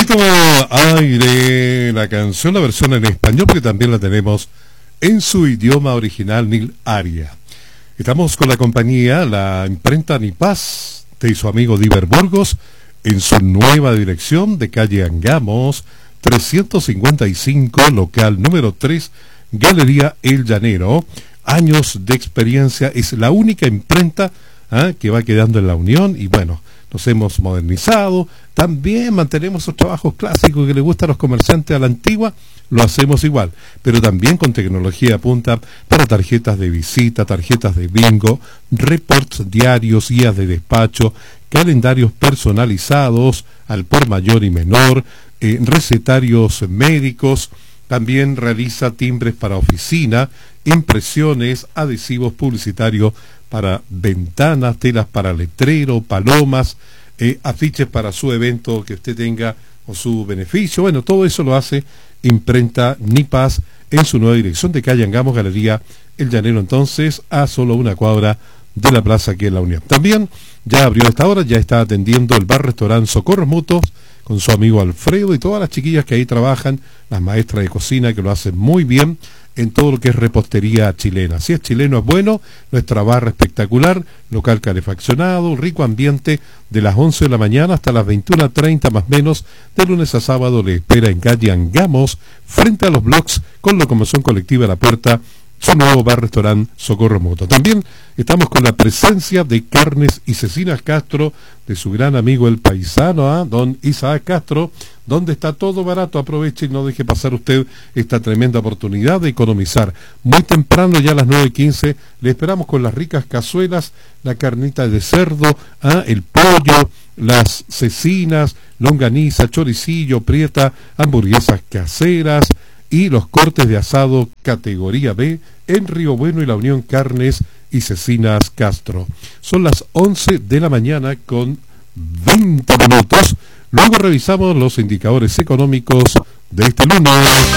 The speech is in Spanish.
Quinto Aire, la canción, la versión en español, porque también la tenemos en su idioma original, Nil Aria. Estamos con la compañía, la imprenta Nipaz, de su amigo Diver Burgos, en su nueva dirección de calle Angamos, 355, local número 3, Galería El Llanero. Años de experiencia, es la única imprenta que va quedando en la Unión, y bueno, nos hemos modernizado, también mantenemos esos trabajos clásicos que le gustan a los comerciantes a la antigua, lo hacemos igual, pero también con tecnología punta para tarjetas de visita, tarjetas de bingo, reports diarios, guías de despacho, calendarios personalizados al por mayor y menor, recetarios médicos. También realiza timbres para oficina, impresiones, adhesivos publicitarios para ventanas, telas para letrero, palomas, afiches para su evento que usted tenga o su beneficio. Bueno, todo eso lo hace Imprenta Nipaz en su nueva dirección de calle Angamos, Galería El Llanero, entonces a solo una cuadra de la plaza aquí en la Unión. También ya abrió a esta hora, ya está atendiendo el bar-restaurante Socorros Mutuos con su amigo Alfredo y todas las chiquillas que ahí trabajan, las maestras de cocina que lo hacen muy bien en todo lo que es repostería chilena. Si es chileno es bueno, nuestra barra espectacular, local calefaccionado, rico ambiente, de las 11 de la mañana hasta las 21:30 más o menos, de lunes a sábado le espera en calle Angamos, frente a los blogs, con locomoción colectiva a la puerta, su nuevo bar-restaurante Socorro Mutuo. También estamos con la presencia de Carnes y Cecinas Castro, de su gran amigo el paisano, don Isaac Castro, donde está todo barato. Aproveche y no deje pasar usted esta tremenda oportunidad de economizar. Muy temprano, ya a las 9:15, le esperamos con las ricas cazuelas, la carnita de cerdo, el pollo, las cecinas, longaniza, choricillo, prieta, hamburguesas caseras, y los cortes de asado categoría B en Río Bueno y la Unión. Carnes y Cecinas Castro. Son las 11 de la mañana con 20 minutos. Luego revisamos los indicadores económicos de este lunes.